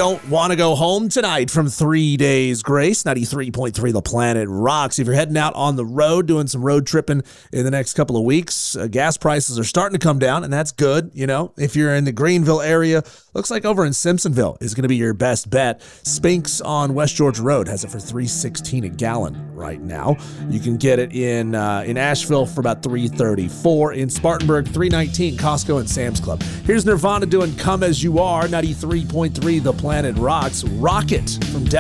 don't want to go home tonight from 3 Days Grace. 93.3 The Planet rocks. If you're heading out on the road, doing some road tripping in the next couple of weeks, gas prices are starting to come down, and that's good. You know, if you're in the Greenville area, looks like over in Simpsonville is going to be your best bet. Spinks on West Georgia Road has it for $3.16 a gallon right now. You can get it in Asheville for about $3.34. In Spartanburg, $3.19. Costco and Sam's Club. Here's Nirvana doing "Come As You Are." 93.3 The Planet rocks. Rocket from